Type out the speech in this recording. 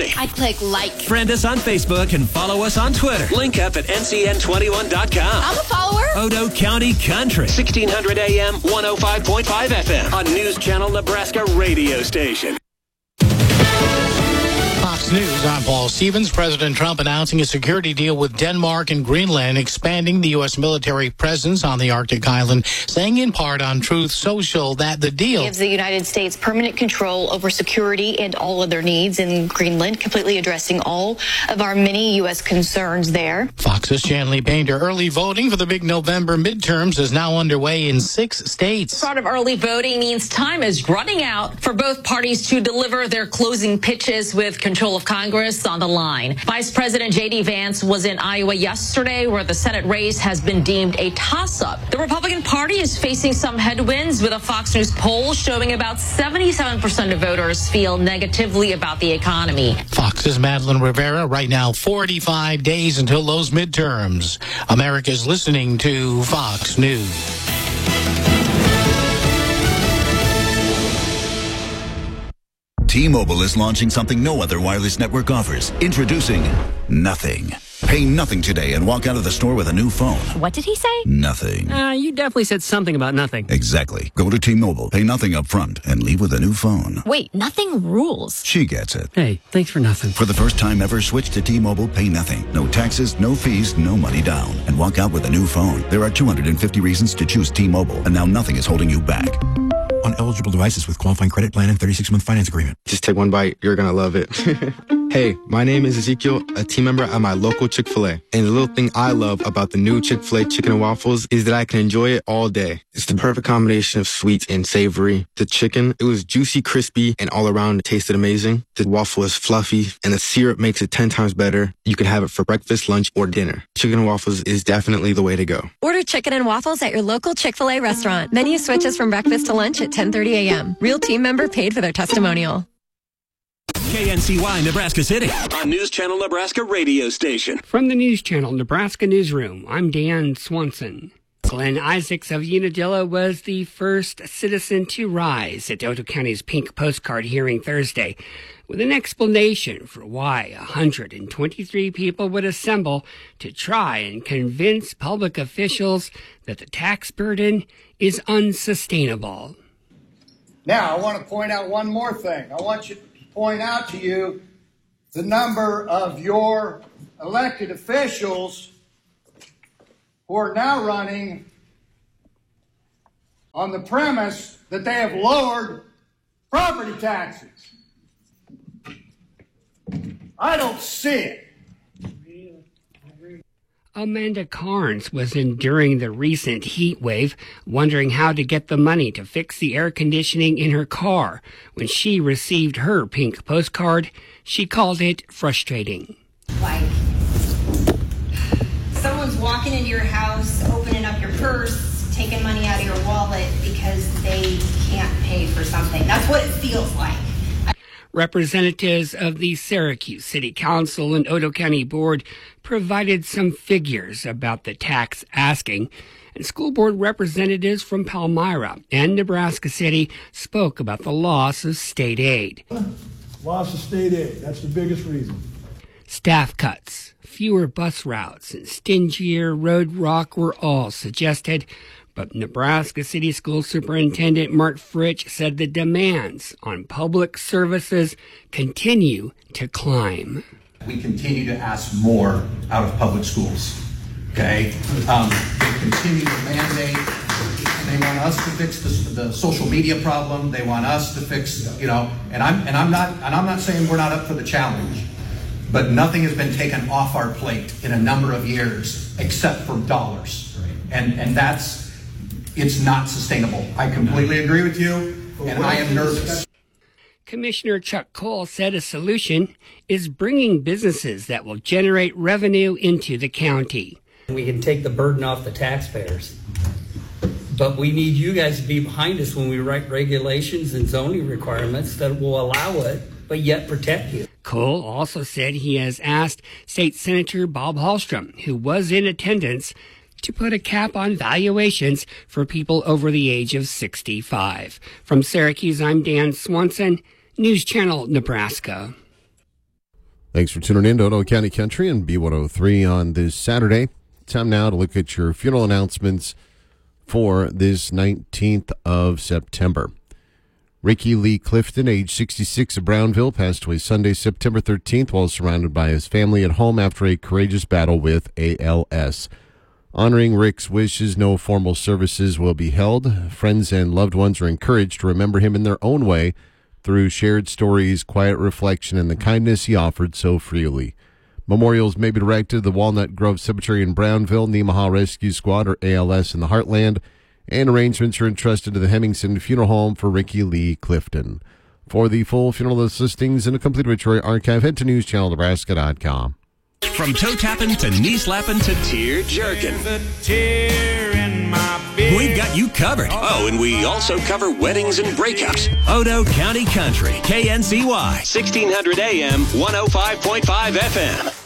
I click like. Friend us on Facebook and follow us on Twitter. Link up at ncn21.com. I'm a follower. Odo County Country, 1600 AM, 105.5 FM on News Channel Nebraska radio station. Fox News, I'm Paul Stevens. President Trump announcing a security deal with Denmark and Greenland, expanding the U.S. military presence on the Arctic island, saying in part on Truth Social that the deal gives the United States permanent control over security and all other needs in Greenland, completely addressing all of our many U.S. concerns there. Fox's Shanley Painter. Early voting for the big November midterms is now underway in 6 states. Start of early voting means time is running out for both parties to deliver their closing pitches with control of Congress on the line. Vice President J.D. Vance was in Iowa yesterday, where the Senate race has been deemed a toss-up. The Republican Party is facing some headwinds, with a Fox News poll showing about 77% of voters feel negatively about the economy. Fox's Madeline Rivera. Right now, 45 days until those midterms. America's listening to Fox News. T-Mobile is launching something no other wireless network offers. Introducing Nothing. Pay nothing today and walk out of the store with a new phone. What did he say? Nothing. You definitely said something about nothing. Exactly. Go to T-Mobile, pay nothing up front, and leave with a new phone. Wait, nothing rules. She gets it. Hey, thanks for nothing. For the first time ever, switch to T-Mobile, pay nothing. No taxes, no fees, no money down. And walk out with a new phone. There are 250 reasons to choose T-Mobile, and now nothing is holding you back. On eligible devices with qualifying credit plan and 36-month finance agreement. Just take one bite. You're going to love it. Hey, my name is Ezekiel, a team member at my local Chick-fil-A. And the little thing I love about the new Chick-fil-A chicken and waffles is that I can enjoy it all day. It's the perfect combination of sweet and savory. The chicken, it was juicy, crispy, and all around it tasted amazing. The waffle is fluffy, and the syrup makes it 10 times better. You can have it for breakfast, lunch, or dinner. Chicken and waffles is definitely the way to go. Order chicken and waffles at your local Chick-fil-A restaurant. Menu switches from breakfast to lunch at 10:30 a.m. Real team member paid for their testimonial. KNCY Nebraska City on News Channel Nebraska radio station. From the News Channel Nebraska Newsroom, I'm Dan Swanson. Glenn Isaacs of Unadilla was the first citizen to rise at Odo County's Pink Postcard hearing Thursday, with an explanation for why 123 people would assemble to try and convince public officials that the tax burden is unsustainable. Now, I want to point out one more thing. I want you to point out to you the number of your elected officials who are now running on the premise that they have lowered property taxes. I don't see it. Amanda Carnes was enduring the recent heat wave, wondering how to get the money to fix the air conditioning in her car. When she received her pink postcard, she called it frustrating. Like, someone's walking into your house, opening up your purse, taking money out of your wallet because they can't pay for something. That's what it feels like. Representatives of the Syracuse City Council and Odo County Board provided some figures about the tax asking, and school board representatives from Palmyra and Nebraska City spoke about the loss of state aid. Loss of state aid, that's the biggest reason. Staff cuts, fewer bus routes, and stingier road rock were all suggested. But Nebraska City School Superintendent Mark Fritsch said the demands on public services continue to climb. We continue to ask more out of public schools, okay? They continue to mandate, they want us to fix the social media problem, they want us to fix, and I'm not saying we're not up for the challenge, but nothing has been taken off our plate in a number of years except for dollars. And it's not sustainable. I completely agree with you, and I am nervous. Commissioner Chuck Cole said a solution is bringing businesses that will generate revenue into the county. We can take the burden off the taxpayers, but we need you guys to be behind us when we write regulations and zoning requirements that will allow it, but yet protect you. Cole also said he has asked State Senator Bob Hallstrom, who was in attendance, to put a cap on valuations for people over the age of 65. From Syracuse, I'm Dan Swanson, News Channel Nebraska. Thanks for tuning in to Ottawa County Country and B103 on this Saturday. Time now to look at your funeral announcements for this 19th of September. Ricky Lee Clifton, age 66 of Brownville, passed away Sunday, September 13th, while surrounded by his family at home after a courageous battle with ALS. Honoring Rick's wishes, no formal services will be held. Friends and loved ones are encouraged to remember him in their own way through shared stories, quiet reflection, and the kindness he offered so freely. Memorials may be directed to the Walnut Grove Cemetery in Brownville, Nemaha Rescue Squad, or ALS in the Heartland, and arrangements are entrusted to the Hemmingson Funeral Home for Ricky Lee Clifton. For the full funeral list listings and a complete obituary archive, head to newschannelnebraska.com. From toe tapping to knee slapping to tear jerking, we've got you covered. Oh, and we also cover weddings and breakups. Odo County Country, KNCY, 1600 AM, 105.5 FM.